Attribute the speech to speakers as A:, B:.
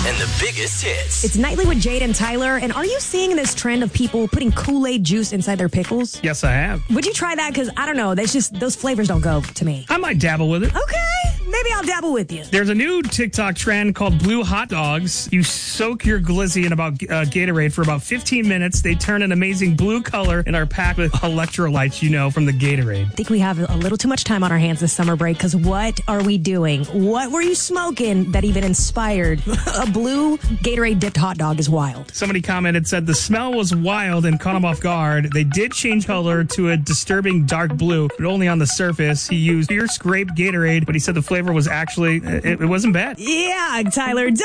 A: and the biggest hits.
B: It's Nightly with Jade and Tyler. And are you seeing this trend of people putting Kool-Aid juice inside their pickles?
C: Yes, I have.
B: Would you try that? Because I don't know. That's just, those flavors don't go to me.
C: I might dabble with it.
B: Okay. Maybe I'll dabble with you.
C: There's a new TikTok trend called blue hot dogs. You soak your glizzy in about Gatorade for about 15 minutes. They turn an amazing blue color and are packed with electrolytes, from the Gatorade.
B: I think we have a little too much time on our hands this summer break, because what are we doing? What were you smoking that even inspired a blue Gatorade dipped hot dog is wild?
C: Somebody commented, said the smell was wild and caught him off guard. They did change color to a disturbing dark blue, but only on the surface. He used fierce grape Gatorade, but he said the flavor was actually, it wasn't bad.
B: Yeah, Tyler.